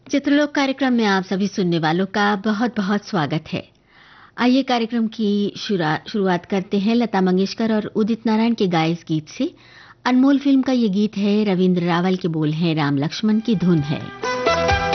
चित्रलोक कार्यक्रम में आप सभी सुनने वालों का बहुत बहुत स्वागत है। आइए कार्यक्रम की शुरुआत करते हैं लता मंगेशकर और उदित नारायण के गाए इस गीत से। अनमोल फिल्म का ये गीत है, रविंद्र रावल के बोल हैं, राम लक्ष्मण की धुन है।